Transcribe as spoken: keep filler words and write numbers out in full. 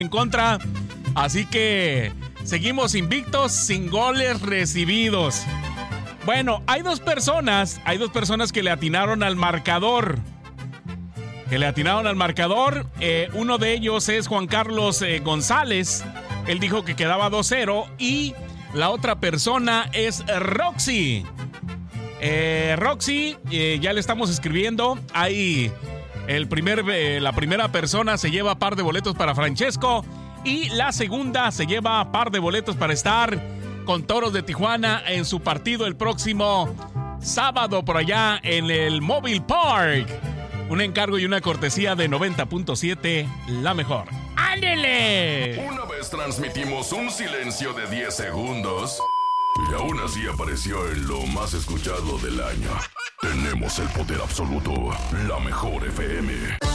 en contra. Así que seguimos invictos sin goles recibidos. Bueno, hay dos personas, hay dos personas que le atinaron al marcador. Que le atinaron al marcador. Eh, uno de ellos es Juan Carlos eh, González. Él dijo que quedaba dos cero. Y la otra persona es Roxy. Eh, Roxy, eh, ya le estamos escribiendo. Ahí el primer, eh, la primera persona se lleva par de boletos para Francesco. Y la segunda se lleva par de boletos para estar con Toros de Tijuana en su partido el próximo sábado por allá en el Mobile Park. Un encargo y una cortesía de noventa punto siete, la mejor. ¡Ándele! Una vez transmitimos un silencio de diez segundos y aún así apareció en lo más escuchado del año. Tenemos el poder absoluto, la mejor F M.